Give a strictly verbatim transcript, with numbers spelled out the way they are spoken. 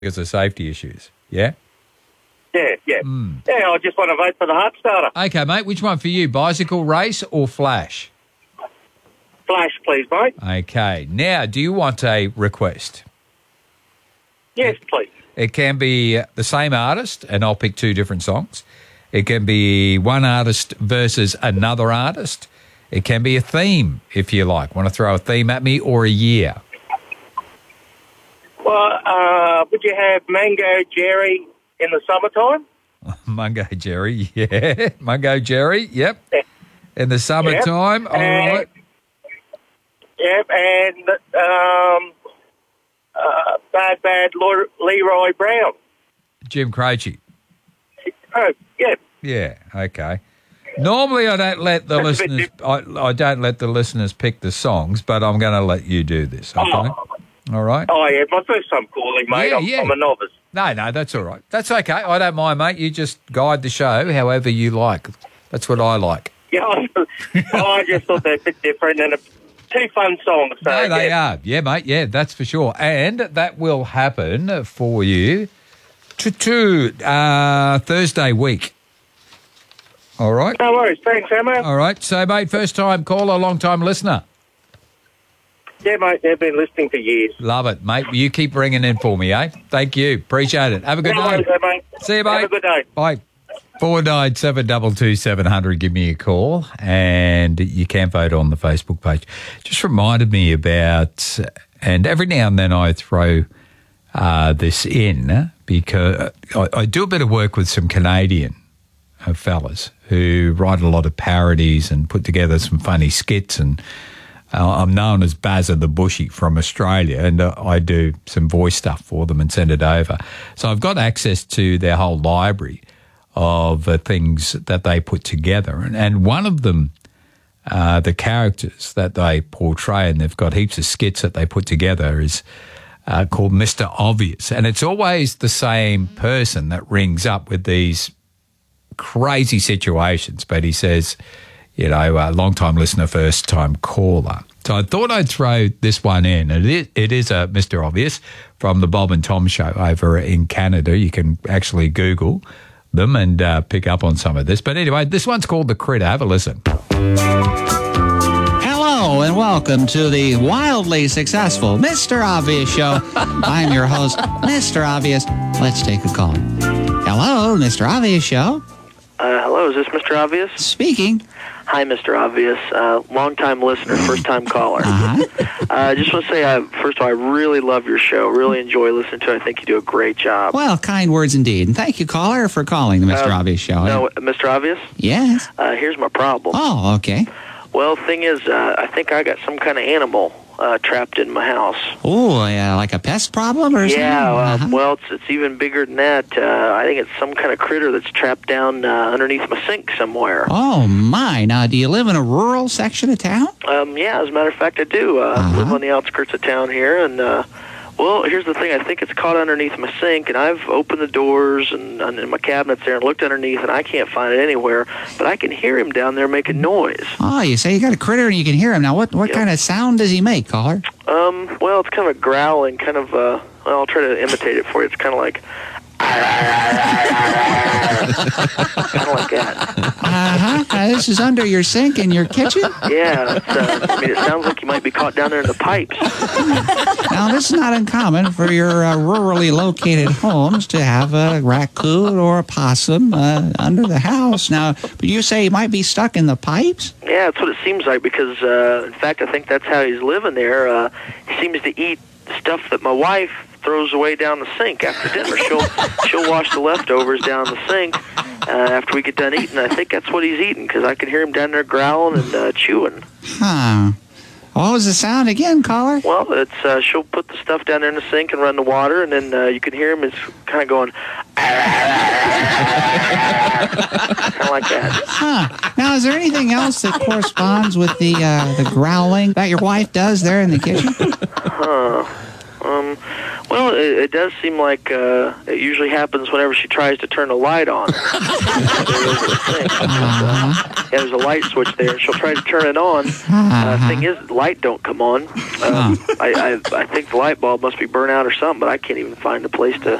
because of safety issues. Yeah? Yeah, yeah. Mm. Yeah, I just want to vote for the Heart Starter. Okay, mate, which one for you, bicycle race or Flash? Flash, please, mate. Okay, now, do you want a request? Yes, please. It can be the same artist, and I'll pick two different songs. It can be one artist versus another artist. It can be a theme, if you like. Want to throw a theme at me, or a year? Well, uh, would you have Mango Jerry in the summertime? Mungo Jerry, yeah. Mungo Jerry, yep. In the summertime, yep. all and, right. Yep, and um, uh, Bad Bad Leroy Brown. Jim Croce. Oh, yeah. Yeah, okay. Normally I don't let the That's listeners I, I don't let the listeners pick the songs, but I'm going to let you do this, okay? Oh. All right? Oh, yeah, my first time calling, mate. Yeah, I'm, yeah. I'm a novice. No, no, that's all right. That's okay. I don't mind, mate. You just guide the show however you like. That's what I like. Yeah, I, I just thought they're a bit different and a, two fun songs. So, no, they yeah. are. Yeah, mate. Yeah, that's for sure. And that will happen for you to, to uh, Thursday week. All right? No worries. Thanks, Emma. All right. So, mate, first time caller, long time listener. Yeah, mate, they've been listening for years. Love it, mate. You keep ringing in for me, eh? Thank you. Appreciate it. Have a good no day. worries, mate. See you, mate. Have a good day. Bye. four nine seven two two seven zero zero. Give me a call, and you can vote on the Facebook page. Just reminded me about, and every now and then I throw uh, this in because I, I do a bit of work with some Canadian uh, fellas who write a lot of parodies and put together some funny skits, and Uh, I'm known as Bazza the Bushy from Australia, and uh, I do some voice stuff for them and send it over. So I've got access to their whole library of uh, things that they put together. And, and one of them, uh, the characters that they portray, and they've got heaps of skits that they put together, is uh, called Mister Obvious. And it's always the same person that rings up with these crazy situations, but he says, you know, a long-time listener, first-time caller. So I thought I'd throw this one in. It is, it is a Mister Obvious from the Bob and Tom show over in Canada. You can actually Google them and uh, pick up on some of this. But anyway, this one's called The Critter. Have a listen. Hello and welcome to the wildly successful Mister Obvious show. I'm your host, Mister Obvious. Let's take a call. Hello, Mister Obvious show. Uh, hello, is this Mister Obvious? Speaking. Hi, Mister Obvious. Uh, long-time listener, first-time caller. Uh-huh. I uh, just want to say, uh, first of all, I really love your show. Really enjoy listening to it. I think you do a great job. Well, kind words indeed. And thank you, caller, for calling the Mister Uh, Obvious show. No, Mister Obvious? Yes. Uh, here's my problem. Oh, okay. Well, thing is, uh, I think I got some kind of animal uh, trapped in my house. Oh, yeah, like a pest problem or something? Yeah, uh, Uh-huh. well, it's, it's even bigger than that. Uh, I think it's some kind of critter that's trapped down uh, underneath my sink somewhere. Oh, my. Now, do you live in a rural section of town? Um, yeah, as a matter of fact, I do. Uh, Uh-huh. live on the outskirts of town here, and, uh, well, here's the thing. I think it's caught underneath my sink, and I've opened the doors and, and in my cabinets there and looked underneath, and I can't find it anywhere, but I can hear him down there making noise. Oh, you say you got a critter and you can hear him. Now, what, what Yep. kind of sound does he make, caller? Um, well, it's kind of a growling, kind of, uh, well, I'll try to imitate it for you. It's kind of like... kind of like that. Uh-huh. Uh, this is under your sink in your kitchen? Yeah, it's, uh, I mean, it sounds like you might be caught down there in the pipes. Now, this is not uncommon for your uh, rurally located homes to have a raccoon or a possum uh, under the house. Now, but you say he might be stuck in the pipes? Yeah, that's what it seems like because, uh, in fact, I think that's how he's living there. Uh, he seems to eat stuff that my wife throws away down the sink after dinner. She'll she'll wash the leftovers down the sink uh, after we get done eating. I think that's what he's eating because I can hear him down there growling and uh, chewing. Huh. What was the sound again, caller? Well, it's uh, she'll put the stuff down there in the sink and run the water, and then uh, you can hear him. It's kind of going, kind of like that. Huh. Now, is there anything else that corresponds with the uh, the growling that your wife does there in the kitchen? Huh. Um, Um, well, it, it does seem like uh, it usually happens whenever she tries to turn a light on. uh, there's a light switch there, and she'll try to turn it on. Uh, thing is, the light don't come on. Um, I, I I think the light bulb must be burnt out or something, but I can't even find a place to